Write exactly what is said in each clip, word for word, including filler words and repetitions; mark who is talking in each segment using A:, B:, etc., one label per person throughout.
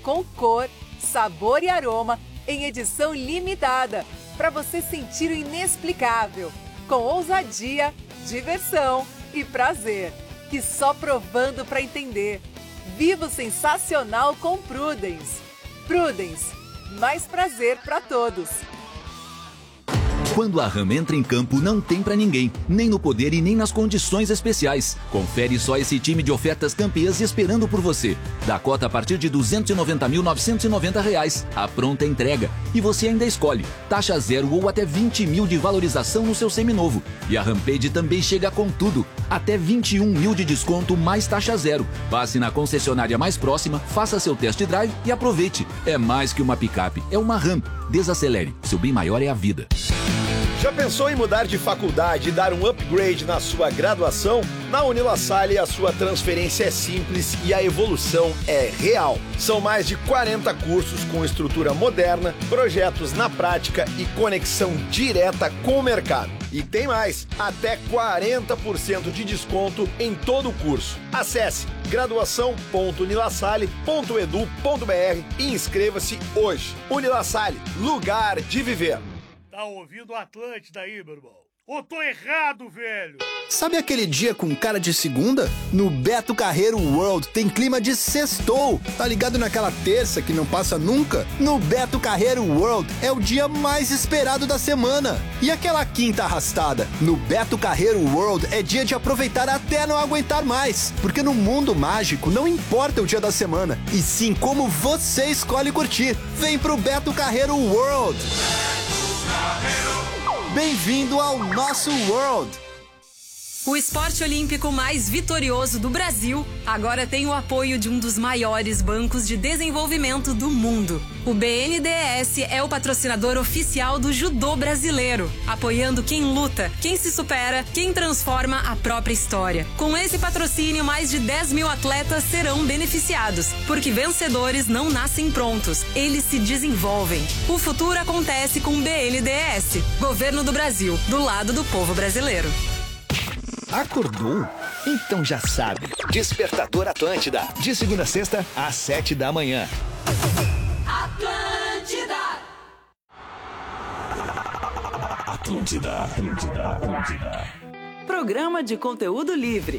A: com cor, sabor e aroma em edição limitada, para você sentir o inexplicável, com ousadia, diversão e prazer, que só provando para entender. Viva o sensacional com Prudence. Prudence, mais prazer para todos.
B: Quando a RAM entra em campo, não tem pra ninguém, nem no poder e nem nas condições especiais. Confere só esse time de ofertas campeãs esperando por você. Dakota a partir de duzentos e noventa mil novecentos e noventa reais. A pronta entrega. E você ainda escolhe taxa zero ou até vinte mil de valorização no seu seminovo. E a Rampage também chega com tudo. Até vinte e um mil de desconto mais taxa zero. Passe na concessionária mais próxima, faça seu test drive e aproveite. É mais que uma picape, é uma RAM. Desacelere. Seu bem maior é a vida.
C: Já pensou em mudar de faculdade e dar um upgrade na sua graduação? Na UniLaSalle, a sua transferência é simples e a evolução é real. São mais de quarenta cursos com estrutura moderna, projetos na prática e conexão direta com o mercado. E tem mais, até quarenta por cento de desconto em todo o curso. Acesse graduação ponto unilasalle ponto edu ponto br e inscreva-se hoje. UniLaSalle, lugar de viver.
D: Tá ouvindo o Atlântida aí, meu irmão? Ou tô errado, velho?
E: Sabe aquele dia com cara de segunda? No Beto Carreiro World tem clima de sextou. Tá ligado naquela terça que não passa nunca? No Beto Carreiro World é o dia mais esperado da semana. E aquela quinta arrastada? No Beto Carreiro World é dia de aproveitar até não aguentar mais. Porque no mundo mágico não importa o dia da semana, e sim como você escolhe curtir. Vem pro Beto Carreiro World. Bem-vindo ao nosso World!
F: O esporte olímpico mais vitorioso do Brasil agora tem o apoio de um dos maiores bancos de desenvolvimento do mundo. O B N D E S é o patrocinador oficial do judô brasileiro, apoiando quem luta, quem se supera, quem transforma a própria história. Com esse patrocínio, mais de dez mil atletas serão beneficiados, porque vencedores não nascem prontos, eles se desenvolvem. O futuro acontece com o B N D E S, Governo do Brasil, do lado do povo brasileiro.
G: Acordou? Então já sabe. Despertador Atlântida. De segunda a sexta, às sete da manhã.
H: Atlântida.
G: Atlântida. Atlântida. Atlântida.
I: Programa de conteúdo livre.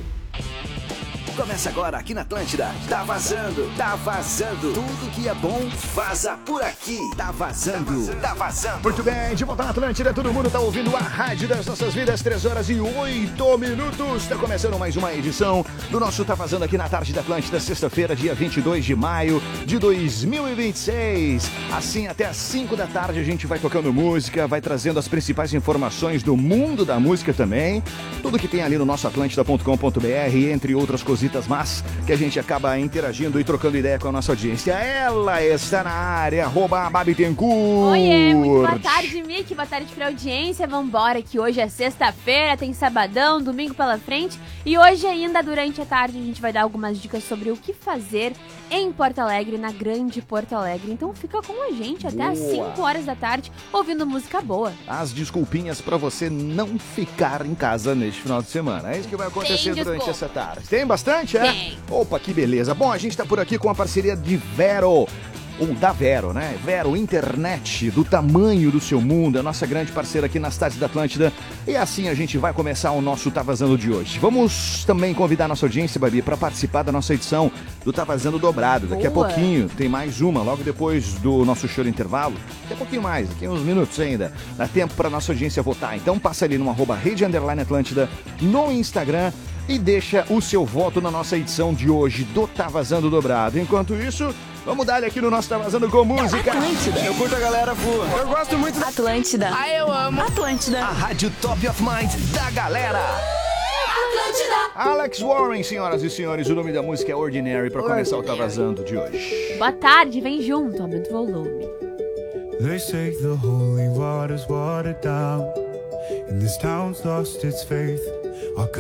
G: Começa agora aqui na Atlântida. Tá vazando, tá vazando. Tudo que é bom, vaza por aqui. Tá vazando, tá vazando.
C: Muito bem, de volta na Atlântida, todo mundo tá ouvindo a rádio das nossas vidas, três horas e oito minutos. Tá começando mais uma edição do nosso Tá Vazando aqui na tarde da Atlântida, sexta-feira, dia vinte e dois de maio de dois mil e vinte e seis. Assim, até às cinco da tarde a gente vai tocando música, vai trazendo as principais informações do mundo da música também. Tudo que tem ali no nosso atlântida ponto com ponto br, entre outras coisitas más que a gente acaba interagindo e trocando ideia com a nossa audiência. Ela está na área, arroba Babi Tencourt.
J: Oiê, muito boa tarde, Mick, boa tarde pra audiência. Vambora que hoje é sexta-feira, tem sabadão, domingo pela frente e hoje ainda durante a tarde a gente vai dar algumas dicas sobre o que fazer em Porto Alegre, na grande Porto Alegre. Então fica com a gente até boa. Às cinco horas da tarde ouvindo música boa.
C: As desculpinhas pra você não ficar em casa neste final de semana. É isso que vai acontecer
J: Tem
C: durante
J: desculpa.
C: essa tarde. Tem bastante? É?
J: Tem.
C: Opa, que beleza. Bom, a gente tá por aqui com a parceria de Vero. Ou da Vero, né? Vero, internet do tamanho do seu mundo, é a nossa grande parceira aqui nas tardes da Atlântida. E assim a gente vai começar o nosso Tá Vazando de hoje. Vamos também convidar a nossa audiência, Babi, para participar da nossa edição do Tá Vazando Dobrado. Daqui
J: Boa.
C: a pouquinho tem mais uma, logo depois do nosso show de intervalo. Daqui a pouquinho mais, daqui a uns minutos ainda. Dá tempo para nossa audiência votar. Então passa ali no arroba Rede Underline Atlântida no Instagram e deixa o seu voto na nossa edição de hoje do Tá Vazando Dobrado. Enquanto isso, vamos dar aqui no nosso Tá Vazando com música.
I: Atlântida.
C: Eu curto a galera voa. Eu gosto muito da
I: Atlântida.
J: Ah, eu amo.
I: Atlântida.
G: A rádio Top of Mind da galera.
H: Atlântida.
C: Alex Warren, senhoras e senhores, o nome da música é Ordinary para começar o Tá Vazando de hoje.
J: Boa tarde, vem junto, aumenta o volume.
K: They say the holy water's watered down, and this town's lost its faith.